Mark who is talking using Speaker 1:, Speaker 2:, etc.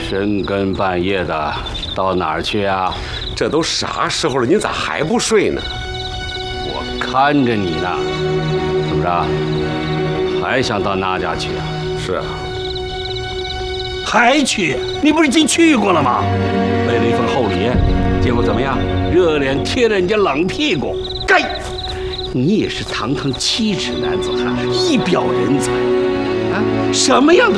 Speaker 1: 深更半夜的到哪儿去啊？
Speaker 2: 这都啥时候了，您咋还不睡呢？
Speaker 1: 我看着你呢，怎么着？还想到那家去啊？
Speaker 2: 是啊，
Speaker 1: 还去？你不是已经去过了吗？备了一份厚礼，结果怎么样？热脸贴了人家冷屁股。该！你也是堂堂7尺男子汉，一表人才啊！什么样的